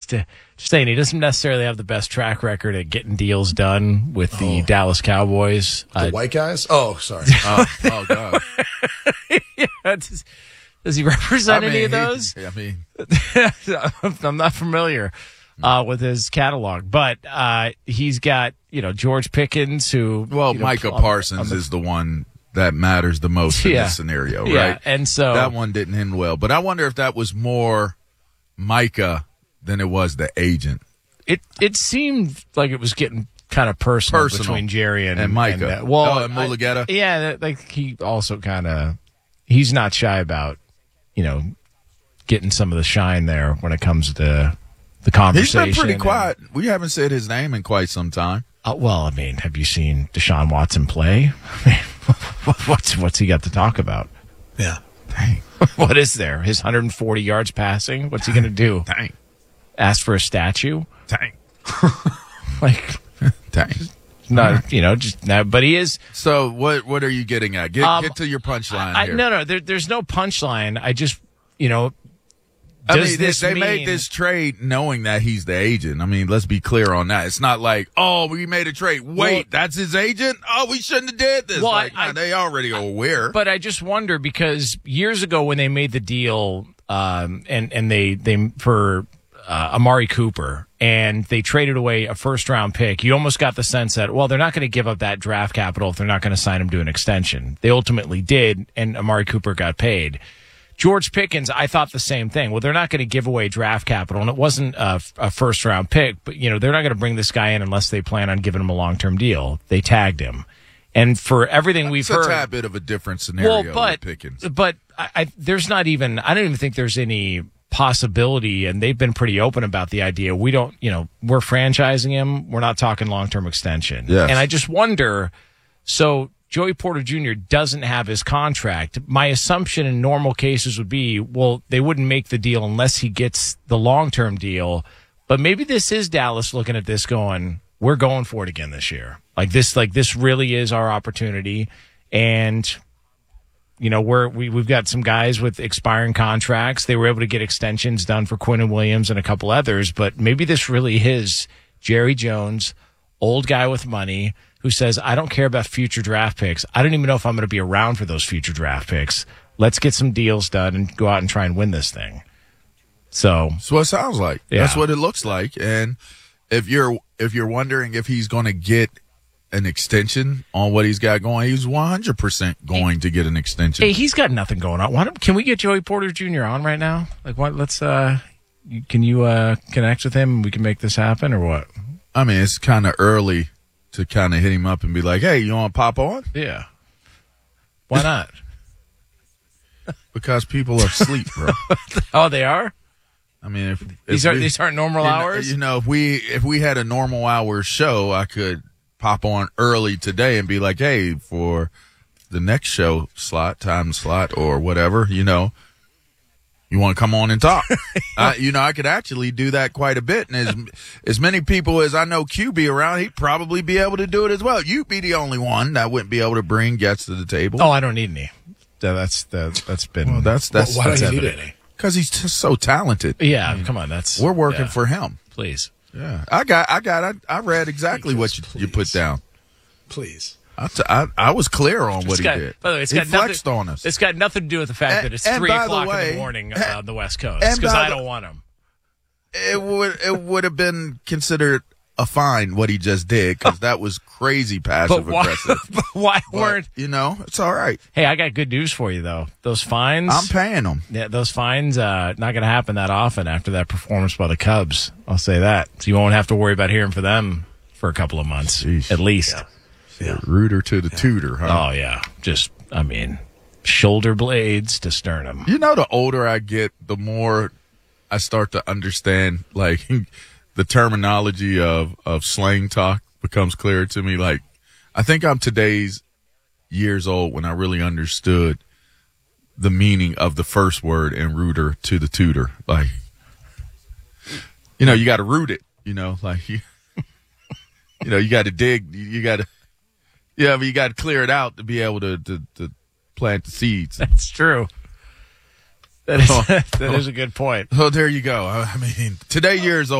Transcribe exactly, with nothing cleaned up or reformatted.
just uh, just saying he doesn't necessarily have the best track record at getting deals done with the oh. Dallas Cowboys. The uh, white guys? Oh, sorry. oh, oh, God. yeah, does, does he represent I mean, any of he- those? I mean, I'm not familiar uh, with his catalog, but uh, he's got, you know, George Pickens, who well, you know, Micah on- Parsons on the- is the one that matters the most in Yeah. this scenario, yeah, right? and so That one didn't end well. But I wonder if that was more Micah than it was the agent. it it seemed like it was getting kind of personal, Personal. between Jerry and, And Micah. And, uh, well, Oh, and Mulugeta? I- yeah, that- like he also kind of he's not shy about, you know, getting some of the shine there when it comes to the conversation. He's been pretty and- quiet. We haven't said his name in quite some time. Uh, well, I mean, have you seen Deshaun Watson play? I mean, what's what's he got to talk about? Yeah. Dang. What is there? His one hundred forty yards passing? What's he going to do? Dang. Ask for a statue? Dang. Like, Dang. not, you know, just no, but he is. So what what are you getting at? Get Um, get to your punchline I, here. no, no, there, there's no punchline. I just, you know, I does mean, they, this they mean, made this trade knowing that he's the agent. I mean, let's be clear on that. It's not like, oh, we made a trade. Wait, Well- that's his agent? Oh, we shouldn't have did this. Well, like, I- nah, they already are aware. But I just wonder because years ago when they made the deal, um, and and they they for uh, Amari Cooper, and they traded away a first round pick, you almost got the sense that, well, they're not going to give up that draft capital if they're not going to sign him to an extension. They ultimately did, and Amari Cooper got paid. George Pickens, I thought the same thing. Well, they're not going to give away draft capital, and it wasn't a, a first round pick, but you know they're not going to bring this guy in unless they plan on giving him a long term deal. They tagged him, and for everything we've it's heard, a tad bit of a different scenario well, but with Pickens. but I, I, there's not even. I don't even think there's any possibility, and they've been pretty open about the idea. We don't, you know, we're franchising him. We're not talking long term extension. Yes. And I just wonder. So Joey Porter Junior doesn't have his contract. My assumption in normal cases would be, well, they wouldn't make the deal unless he gets the long term deal. But maybe this is Dallas looking at this, going, we're going for it again this year. Like this, like this really is our opportunity, and. You know, we're, we, we've got some guys with expiring contracts. They were able to get extensions done for Quinn and Williams and a couple others, but maybe this really is Jerry Jones, old guy with money, who says, I don't care about future draft picks. I don't even know if I'm going to be around for those future draft picks. Let's get some deals done and go out and try and win this thing. So That's what it sounds like. Yeah. That's what it looks like. And if you're if you're wondering if he's going to get an extension on what he's got going, he's one hundred percent going to get an extension. hey, he's got nothing going on. Why don't, can we get Joey Porter Junior on right now? Like, what? Let's. Uh, you- can you uh, connect with him and we can make this happen, or what? I mean, it's kind of early to kind of hit him up and be like, hey, you want to pop on? Yeah. Why not? Because people are asleep, bro. Oh, they are. I mean, if, if These are we- these aren't normal you know- hours. You know, if we if we had a normal hour show, I could pop on early today and be like, hey, for the next show slot, time slot, or whatever, you know, you want to come on and talk. uh, you know, I could actually do that quite a bit. And as as many people as I know Q be around, he'd probably be able to do it as well. You'd be the only one that wouldn't be able to bring guests to the table. Oh, I don't need any. That- That's that, that's been. Well, that's that's Why don't that's you need evident. any? because he's just so talented. Yeah, come on. That's We're working yeah, for him. Please. Yeah, I got, I got, I, I read exactly what you, you put please. down. Please. I, t- I, I was clear on what It's he got- did. By the way, it's he got flexed nothing, on us. It's got nothing to do with the fact And- that it's and three by the o'clock in way- the morning uh, on the West Coast and because by I the- don't want them. It would, it would have been considered a fine what he just did because that was crazy passive But why? aggressive. But why But, weren't? you know, it's all right. Hey, I got good news for you though. Those fines. I'm paying him. Yeah, those fines uh, not going to happen that often after that performance by the Cubs. I'll say that. So you won't have to worry about hearing from them for a couple of months Sheesh. at least. Yeah. Rooter to the tutor, huh? Oh yeah, just I mean, shoulder blades to sternum. You know, the older I get, the more I start to understand, like, the terminology of, of slang talk becomes clearer to me. Like, I think I'm today's years old when I really understood the meaning of the first word in rooter to the tutor. Like, you know, you got to root it, you know, like, you, you know, you got to dig, you got to, yeah, but you got to clear it out to be able to, to, to plant the seeds. That's true. That is that is a good point. Oh, there you go. I mean, today years old.